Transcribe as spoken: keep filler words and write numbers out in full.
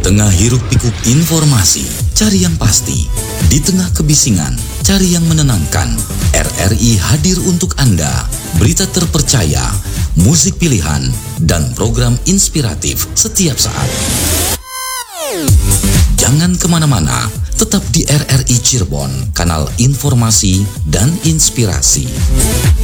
tengah hiruk pikuk informasi, cari yang pasti. Di tengah kebisingan, cari yang menenangkan. R R I hadir untuk Anda. Berita terpercaya, musik pilihan, dan program inspiratif setiap saat. Jangan kemana-mana, tetap di R R I Cirebon, kanal informasi dan inspirasi.